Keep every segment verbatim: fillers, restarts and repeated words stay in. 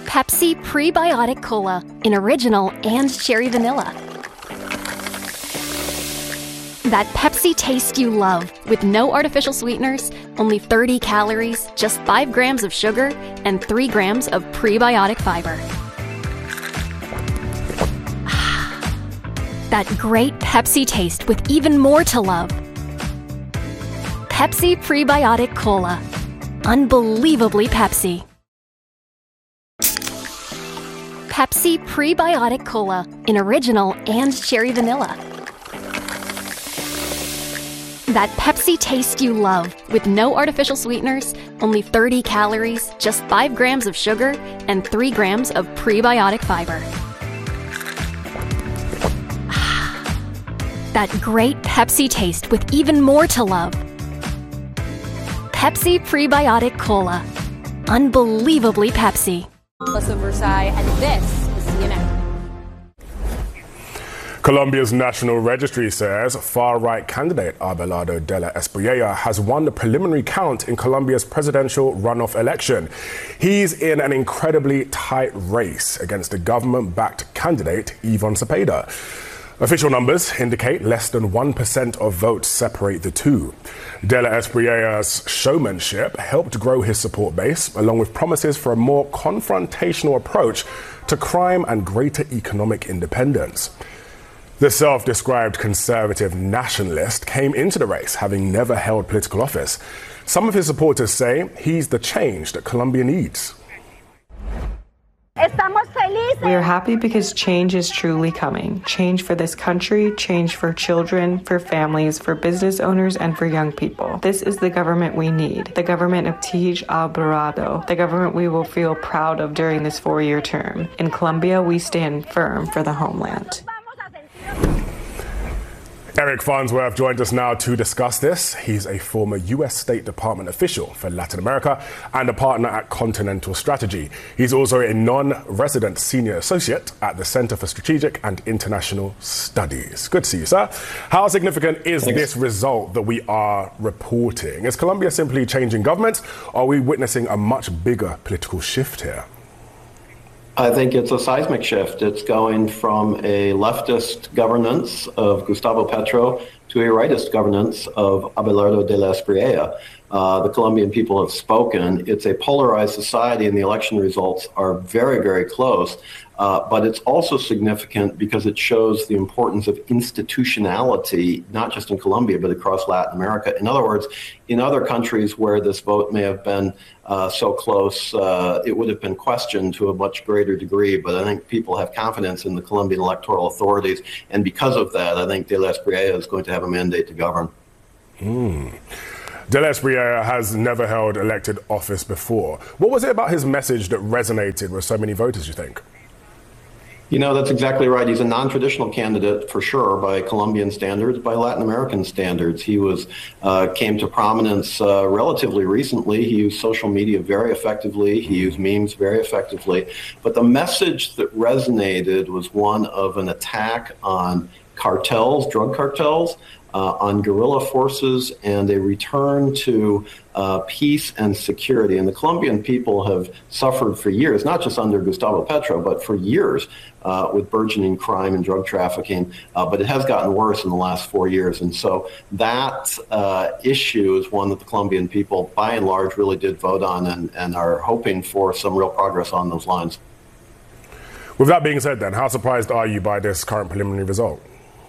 Pepsi Prebiotic Cola in original and cherry vanilla. That Pepsi taste you love, with no artificial sweeteners, only thirty calories, just five grams of sugar, and three grams of prebiotic fiber. That great Pepsi taste with even more to love. Pepsi Prebiotic Cola. Unbelievably Pepsi. Pepsi Prebiotic Cola in original and cherry vanilla. That Pepsi taste you love, with no artificial sweeteners, only thirty calories, just five grams of sugar, and three grams of prebiotic fiber. That great Pepsi taste with even more to love. Pepsi Prebiotic Cola. Unbelievably Pepsi. Melissa Versailles, and this is C N N. Colombia's National Registry says far-right candidate Abelardo de la Espriella has won the preliminary count in Colombia's presidential runoff election. He's in an incredibly tight race against the government-backed candidate Ivan Cepeda. Official numbers indicate less than one percent of votes separate the two. De la Espriella's showmanship helped grow his support base, along with promises for a more confrontational approach to crime and greater economic independence. The self-described conservative nationalist came into the race having never held political office. Some of his supporters say he's the change that Colombia needs. We are happy because change is truly coming. Change for this country, change for children, for families, for business owners, and for young people. This is the government we need. The government of Tej Alvarado. The government we will feel proud of during this four-year term. In Colombia, we stand firm for the homeland. Eric Farnsworth joins us now to discuss this. He's a former U S State Department official for Latin America and a partner at Continental Strategy. He's also a non-resident senior associate at the Center for Strategic and International Studies. Good to see you, sir. How significant is Thanks. This result that we are reporting? Is Colombia simply changing government, or are we witnessing a much bigger political shift here? I think it's a seismic shift. It's going from a leftist governance of Gustavo Petro to a rightist governance of Abelardo de la Espriella. Uh, the Colombian people have spoken. It's a polarized society, and the election results are very, very close. Uh, but it's also significant because it shows the importance of institutionality, not just in Colombia, but across Latin America. In other words, in other countries where this vote may have been uh, so close, uh, it would have been questioned to a much greater degree. But I think people have confidence in the Colombian electoral authorities. And because of that, I think de la Espriella is going to have a mandate to govern. Hmm. De la Espriella has never held elected office before. What was it about his message that resonated with so many voters, you think? You know, that's exactly right. He's a non-traditional candidate for sure by Colombian standards, by Latin American standards. He was uh, came to prominence uh, relatively recently. He used social media very effectively. He used memes very effectively. But the message that resonated was one of an attack on cartels, drug cartels, uh, on guerrilla forces, and a return to uh, peace and security. And the Colombian people have suffered for years, not just under Gustavo Petro, but for years uh, with burgeoning crime and drug trafficking. Uh, but it has gotten worse in the last four years. And so that uh, issue is one that the Colombian people, by and large, really did vote on and, and are hoping for some real progress on those lines. With that being said, then, how surprised are you by this current preliminary result?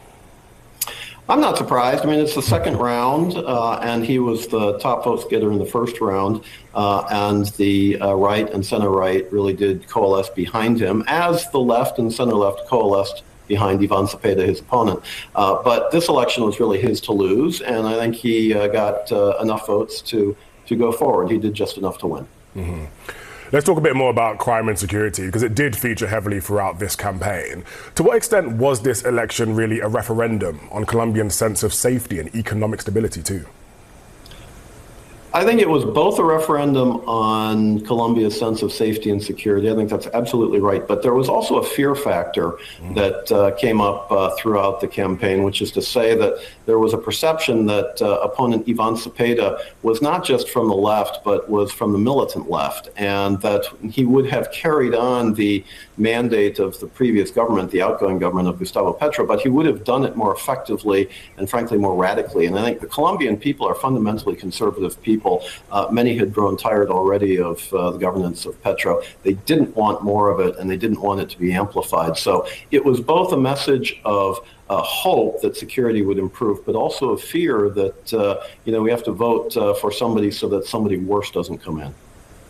I'm not surprised. I mean, it's the second round, uh, and he was the top vote getter in the first round, uh, and the uh, right and center-right really did coalesce behind him, as the left and center-left coalesced behind Ivan Cepeda, his opponent. Uh, but this election was really his to lose, and I think he uh, got uh, enough votes to, to go forward. He did just enough to win. Mm-hmm. Let's talk a bit more about crime and security, because it did feature heavily throughout this campaign. To what extent was this election really a referendum on Colombians' sense of safety and economic stability too? I think it was both a referendum on Colombia's sense of safety and security. I think that's absolutely right. But there was also a fear factor mm. that uh, came up uh, throughout the campaign, which is to say that there was a perception that uh, opponent Ivan Cepeda was not just from the left, but was from the militant left, and that he would have carried on the mandate of the previous government, the outgoing government of Gustavo Petro, but he would have done it more effectively and frankly more radically. And I think the Colombian people are fundamentally conservative people. Uh, many had grown tired already of uh, the governance of Petro. They didn't want more of it, and they didn't want it to be amplified. So it was both a message of uh, hope that security would improve, but also a fear that uh, you know we have to vote uh, for somebody so that somebody worse doesn't come in.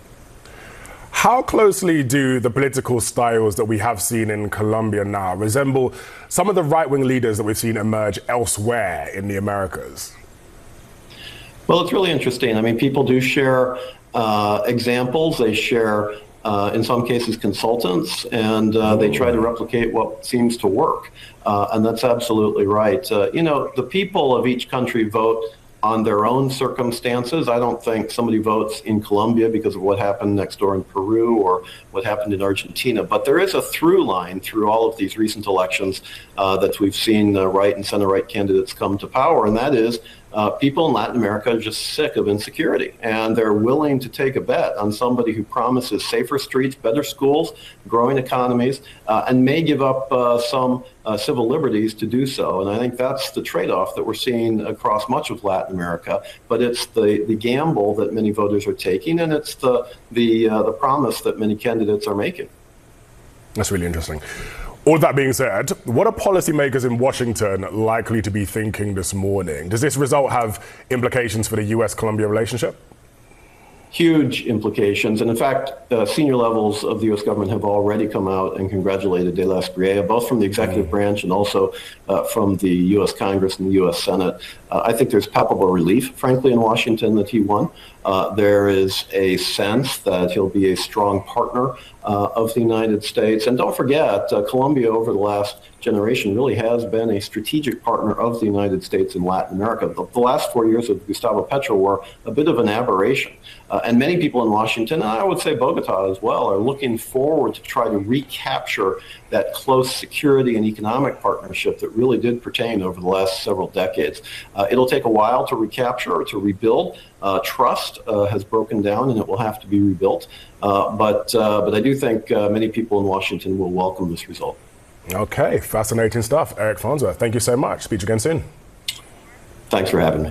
How closely do the political styles that we have seen in Colombia now resemble some of the right-wing leaders that we've seen emerge elsewhere in the Americas? Well, it's really interesting. I mean, people do share uh, examples. They share, uh, in some cases, consultants, and uh, they try to replicate what seems to work. Uh, and that's absolutely right. Uh, you know, the people of each country vote on their own circumstances. I don't think somebody votes in Colombia because of what happened next door in Peru or what happened in Argentina. But there is a through line through all of these recent elections uh, that we've seen uh, right and center-right candidates come to power, and that is uh, people in Latin America are just sick of insecurity, and they're willing to take a bet on somebody who promises safer streets, better schools, growing economies, uh, and may give up uh, some uh, civil liberties to do so. And I think that's the trade-off that we're seeing across much of Latin America. But it's the, the gamble that many voters are taking, and it's the, the, uh, the promise that many candidates are making. That's really interesting. All that being said, what are policymakers in Washington likely to be thinking this morning? Does this result have implications for the U S Colombia relationship? Huge implications. And in fact, uh, senior levels of the U S government have already come out and congratulated De La Espriella, both from the executive mm. branch and also uh, from the U S Congress and the U S Senate. Uh, I think there's palpable relief, frankly, in Washington that he won. Uh, there is a sense that he'll be a strong partner uh, of the United States. And don't forget, uh, Colombia over the last generation really has been a strategic partner of the United States in Latin America. The, the last four years of Gustavo Petro were a bit of an aberration. Uh, and many people in Washington, and I would say Bogota as well, are looking forward to try to recapture that close security and economic partnership that really did pertain over the last several decades. Uh, it'll take a while to recapture or to rebuild. Uh, trust uh, has broken down, and it will have to be rebuilt. Uh, but, uh, but I do think uh, many people in Washington will welcome this result. Okay, fascinating stuff. Eric Farnsworth, thank you so much. Speak again soon. Thanks for having me.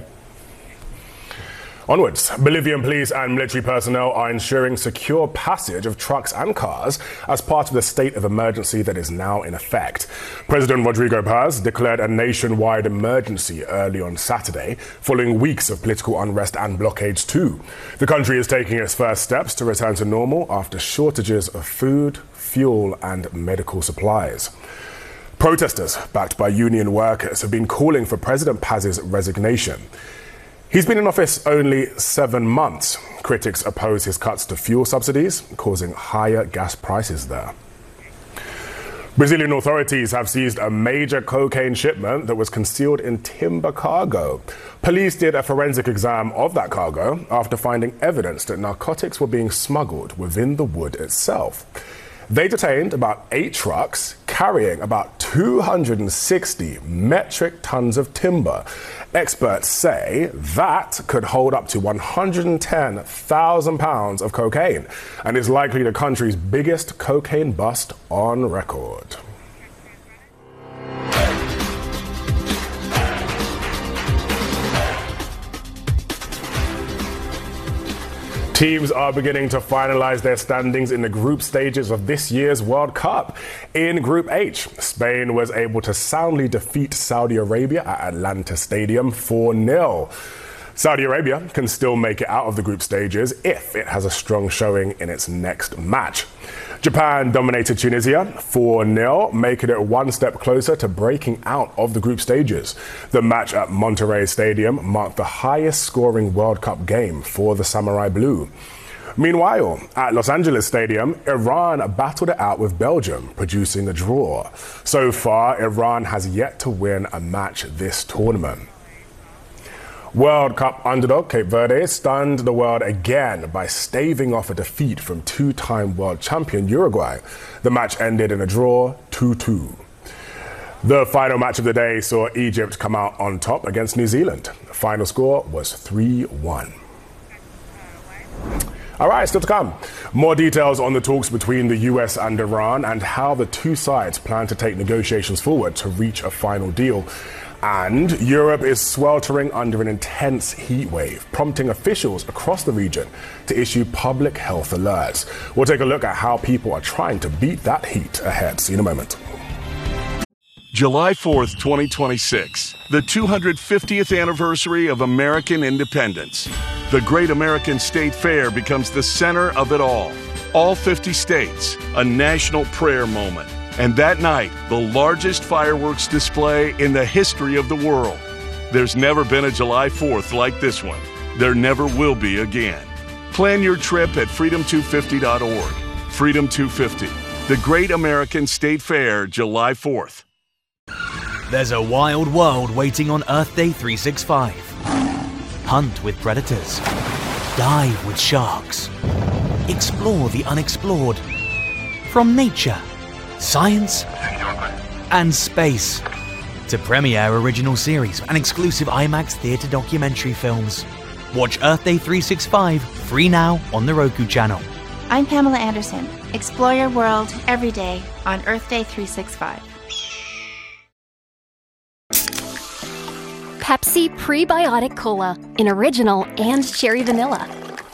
Onwards, Bolivian police and military personnel are ensuring secure passage of trucks and cars as part of the state of emergency that is now in effect. President Rodrigo Paz declared a nationwide emergency early on Saturday, following weeks of political unrest and blockades too. The country is taking its first steps to return to normal after shortages of food, fuel and medical supplies. Protesters, backed by union workers, have been calling for President Paz's resignation. He's been in office only seven months. Critics oppose his cuts to fuel subsidies, causing higher gas prices there. Brazilian authorities have seized a major cocaine shipment that was concealed in timber cargo. Police did a forensic exam of that cargo after finding evidence that narcotics were being smuggled within the wood itself. They detained about eight trucks carrying about two hundred sixty metric tons of timber. Experts say that could hold up to one hundred ten thousand pounds of cocaine and is likely the country's biggest cocaine bust on record. Teams are beginning to finalize their standings in the group stages of this year's World Cup. In Group H, Spain was able to soundly defeat Saudi Arabia at Atlanta Stadium four nil. Saudi Arabia can still make it out of the group stages if it has a strong showing in its next match. Japan dominated Tunisia four nil, making it one step closer to breaking out of the group stages. The match at Monterrey Stadium marked the highest scoring World Cup game for the Samurai Blue. Meanwhile, at Los Angeles Stadium, Iran battled it out with Belgium, producing a draw. So far, Iran has yet to win a match this tournament. World Cup underdog Cape Verde stunned the world again by staving off a defeat from two-time world champion Uruguay. The match ended in a draw, two two. The final match of the day saw Egypt come out on top against New Zealand. The final score was three one. All right, still to come. More details on the talks between the U S and Iran and how the two sides plan to take negotiations forward to reach a final deal. And Europe is sweltering under an intense heat wave, prompting officials across the region to issue public health alerts. We'll take a look at how people are trying to beat that heat ahead. See you in a moment. July fourth, twenty twenty-six, the two hundred fiftieth anniversary of American independence. The Great American State Fair becomes the center of it all. All fifty states, a national prayer moment. And that night, the largest fireworks display in the history of the world. There's never been a July fourth like this one. There never will be again. Plan your trip at freedom two fifty dot org. Freedom two fifty, the Great American State Fair, July fourth. There's a wild world waiting on Earth Day three sixty-five. Hunt with predators. Dive with sharks. Explore the unexplored. From nature, science, and space to premiere original series and exclusive IMAX theatre documentary films. Watch Earth Day three sixty-five free now on the Roku channel. I'm Pamela Anderson. Explore your world every day on Earth Day three sixty-five. Pepsi Prebiotic Cola in original and cherry vanilla.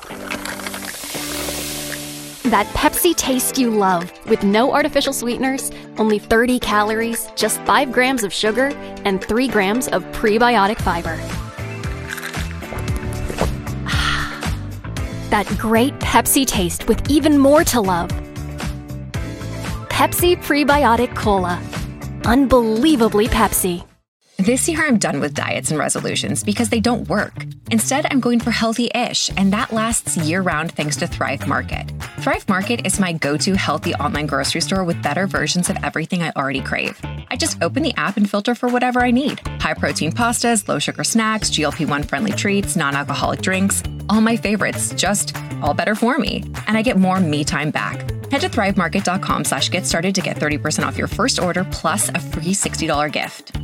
That Pepsi taste you love with no artificial sweeteners, only thirty calories, just five grams of sugar, and three grams of prebiotic fiber. That great Pepsi taste with even more to love. Pepsi Prebiotic Cola. Unbelievably Pepsi. This year, I'm done with diets and resolutions because they don't work. Instead, I'm going for healthy-ish, and that lasts year-round thanks to Thrive Market. Thrive Market is my go-to healthy online grocery store with better versions of everything I already crave. I just open the app and filter for whatever I need. High-protein pastas, low-sugar snacks, G L P one friendly treats, non-alcoholic drinks. All my favorites, just all better for me. And I get more me time back. Head to thrivemarket.com slash get started to get thirty percent off your first order plus a free sixty dollars gift.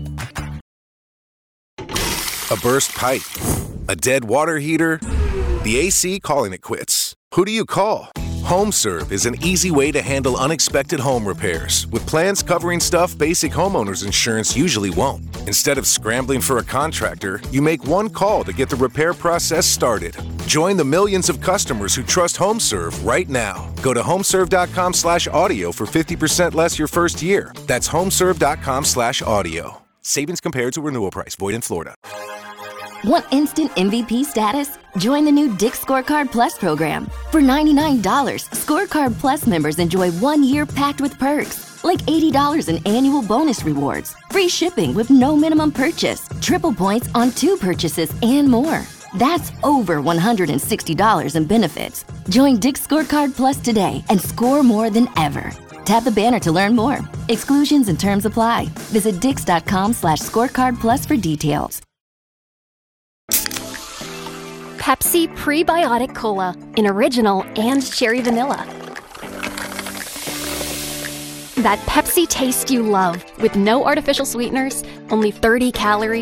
A burst pipe, a dead water heater, the A C calling it quits. Who do you call? HomeServe is an easy way to handle unexpected home repairs with plans covering stuff basic homeowners insurance usually won't. Instead of scrambling for a contractor, you make one call to get the repair process started. Join the millions of customers who trust HomeServe right now. Go to homeserve.com slash audio for fifty percent less your first year. That's homeserve.com slash audio. Savings compared to renewal price. Void in Florida. Want instant M V P status? Join the new Dick's Scorecard Plus program. For ninety-nine dollars, Scorecard Plus members enjoy one year packed with perks, like eighty dollars in annual bonus rewards, free shipping with no minimum purchase, triple points on two purchases, and more. That's over one hundred sixty dollars in benefits. Join Dick's Scorecard Plus today and score more than ever. Tap the banner to learn more. Exclusions and terms apply. Visit dix.com slash scorecard plus for details. Pepsi Prebiotic Cola in original and cherry vanilla. That Pepsi taste you love with no artificial sweeteners, only thirty calories.